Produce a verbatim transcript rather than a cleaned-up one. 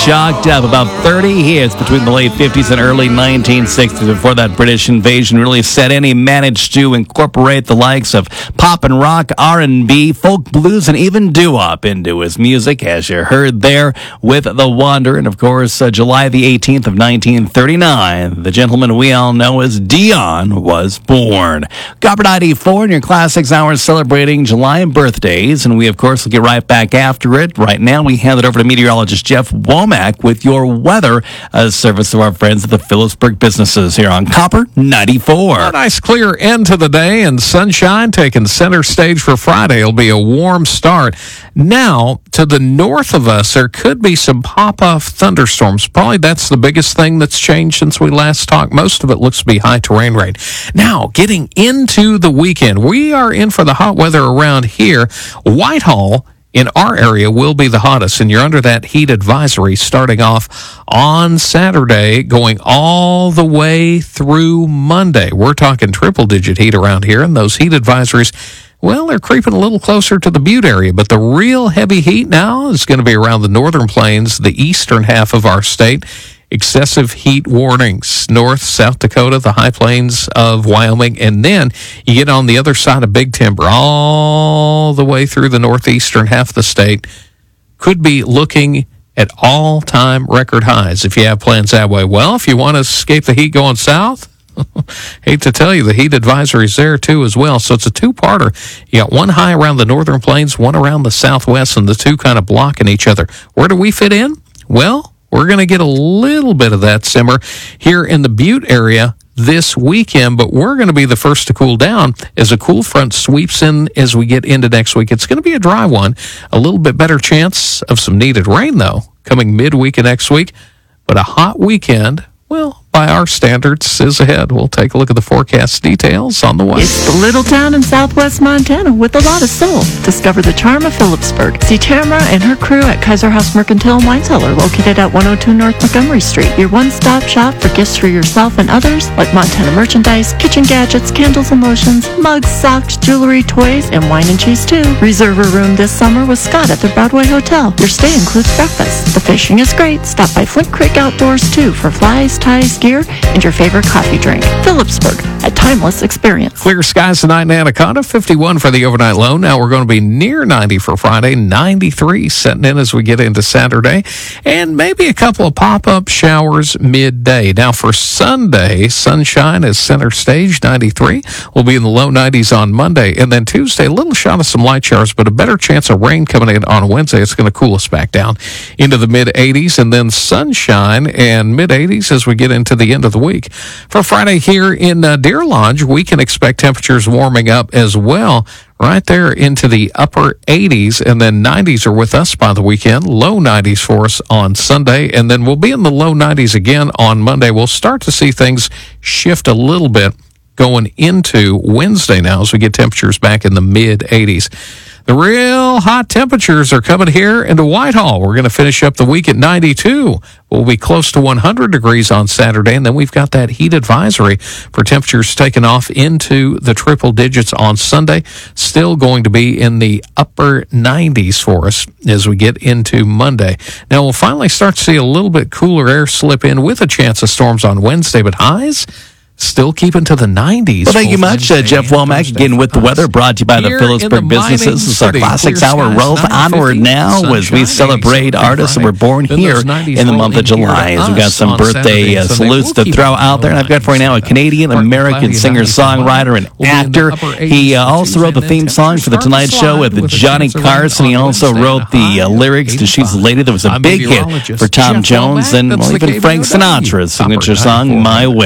chalked up about thirty hits between the late fifties and early nineteen sixties before that British invasion really set in. He managed to incorporate the likes of pop and rock, R and B, folk, blues, and even doo-wop into his music, as you heard there with The Wanderer. And, of course, uh, July the eighteenth of nineteen thirty-nine, the gentleman we all know as Dion was born. Copper ninety-four in your Classics Hour celebrating July birthdays, and we, of course, will get right back after it. Right now, we hand it over to meteorologist Jeff Womack with your weather, a service of our friends at the Phillipsburg Businesses here on Copper ninety-four. A nice clear end to the day and sunshine taking center stage for Friday. It'll be a warm start. Now, to the north of us, there could be some pop-off thunderstorms. Probably that's the biggest thing that's changed since we last talked. Most of it looks to be high terrain rain. Now, getting into the weekend, we are in for the hot weather around here. Whitehall in our area will be the hottest, and you're under that heat advisory starting off on Saturday, going all the way through Monday. We're talking triple-digit heat around here, and those heat advisories, well, they're creeping a little closer to the Butte area, but the real heavy heat now is going to be around the northern plains, the eastern half of our state. Excessive heat warnings, North, South Dakota, the high plains of Wyoming, and then you get on the other side of Big Timber, all the way through the northeastern half of the state. Could be looking at all-time record highs if you have plans that way. Well, if you want to escape the heat going south, hate to tell you, the heat advisory is there too as well. So it's a two-parter. You got one high around the northern plains, one around the southwest, and the two kind of blocking each other. Where do we fit in? Well, we're going to get a little bit of that simmer here in the Butte area this weekend, but we're going to be the first to cool down as a cool front sweeps in as we get into next week. It's going to be a dry one. A little bit better chance of some needed rain, though, coming midweek of next week. But a hot weekend, well, by our standards, is ahead. We'll take a look at the forecast details on the way. It's the little town in southwest Montana with a lot of soul. Discover the charm of Phillipsburg. See Tamara and her crew at Kaiser House Mercantile Wine Cellar, located at one oh two North Montgomery Street. Your one-stop shop for gifts for yourself and others, like Montana merchandise, kitchen gadgets, candles and lotions, mugs, socks, jewelry, toys, and wine and cheese too. Reserve a room this summer with Scott at the Broadway Hotel. Your stay includes breakfast. The fishing is great. Stop by Flint Creek Outdoors too for flies, ties, gear, and your favorite coffee drink. Phillipsburg, a timeless experience. Clear skies tonight in Anaconda, fifty-one for the overnight low. Now we're going to be near ninety for Friday, ninety-three setting in as we get into Saturday, and maybe a couple of pop-up showers midday. Now for Sunday, sunshine is center stage, ninety-three. We'll be in the low nineties on Monday, and then Tuesday, a little shot of some light showers, but a better chance of rain coming in on Wednesday. It's going to cool us back down into the mid-eighties, and then sunshine and mid-eighties as we get into the end of the week. For Friday here in uh, Deer Lodge, we can expect temperatures warming up as well, right there into the upper eighties, and then nineties are with us by the weekend. Low nineties for us on Sunday, and then we'll be in the low nineties again on Monday. We'll start to see things shift a little bit going into Wednesday now as we get temperatures back in the mid-eighties. The real hot temperatures are coming here into Whitehall. We're going to finish up the week at ninety-two. We'll be close to one hundred degrees on Saturday, and then we've got that heat advisory for temperatures taking off into the triple digits on Sunday. Still going to be in the upper nineties for us as we get into Monday. Now, we'll finally start to see a little bit cooler air slip in with a chance of storms on Wednesday, but highs still keeping to the nineties. Well, thank you much, uh, Jeff Womack, again with the weather, brought to you by the Phillipsburg Businesses. This is our Classics Hour rolls onward now as we celebrate artists that were born here in the month of July. As we've got some birthday uh, salutes to throw out there. And I've got for you now a Canadian-American singer-songwriter and actor. He uh, also wrote the theme song for The Tonight Show with Johnny Carson. He also wrote the uh, lyrics to She's the Lady that was a big hit for Tom Jones and well, even Frank Sinatra's signature song, My Way.